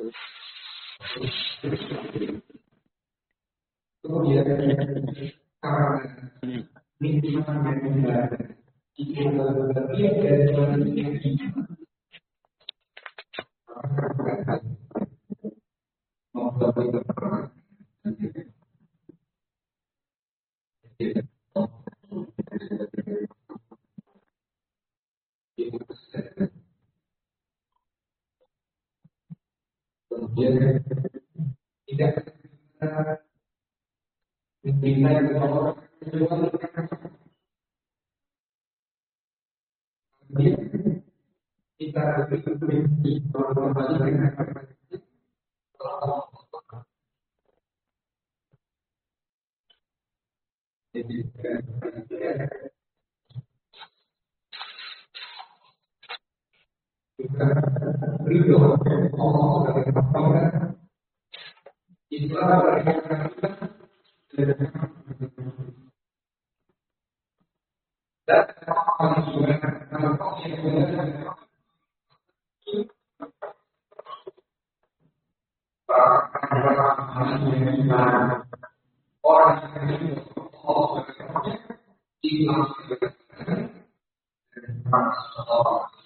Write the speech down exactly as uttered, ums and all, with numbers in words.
Kemudian karena lingkungan yang tidak dikenal bagian dari lingkungan kemudian tidak mencintai orang kemudian kita berpikir kembali dengan jadi kita ridho Allah dari apa Islam dan orang juga orang yang